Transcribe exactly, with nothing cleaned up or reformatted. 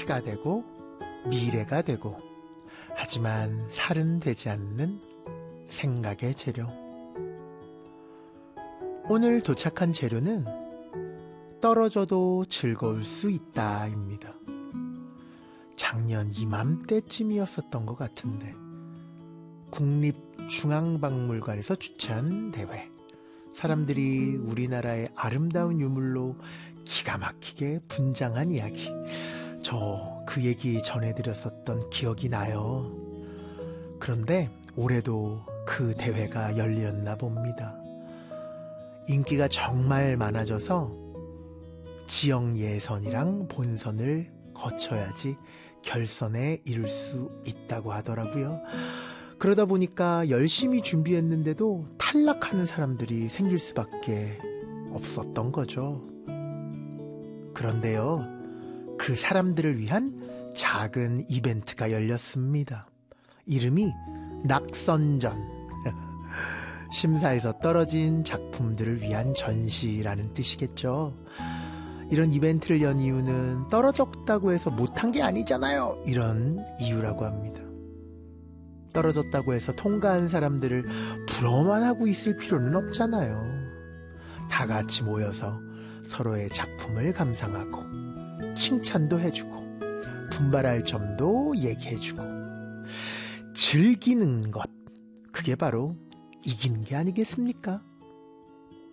피가 되고 미래가 되고, 하지만 살은 되지 않는 생각의 재료. 오늘 도착한 재료는 떨어져도 즐거울 수 있다입니다. 작년 이맘때쯤이었었던 것 같은데 국립중앙박물관에서 주최한 대회. 사람들이 우리나라의 아름다운 유물로 기가 막히게 분장한 이야기. 저 그 얘기 전해드렸었던 기억이 나요. 그런데 올해도 그 대회가 열렸나 봅니다. 인기가 정말 많아져서 지역 예선이랑 본선을 거쳐야지 결선에 이를 수 있다고 하더라고요. 그러다 보니까 열심히 준비했는데도 탈락하는 사람들이 생길 수밖에 없었던 거죠. 그런데요, 그 사람들을 위한 작은 이벤트가 열렸습니다. 이름이 낙선전. 심사에서 떨어진 작품들을 위한 전시라는 뜻이겠죠. 이런 이벤트를 연 이유는 떨어졌다고 해서 못한 게 아니잖아요, 이런 이유라고 합니다. 떨어졌다고 해서 통과한 사람들을 부러워만 하고 있을 필요는 없잖아요. 다 같이 모여서 서로의 작품을 감상하고 칭찬도 해주고 분발할 점도 얘기해주고 즐기는 것, 그게 바로 이기는 게 아니겠습니까?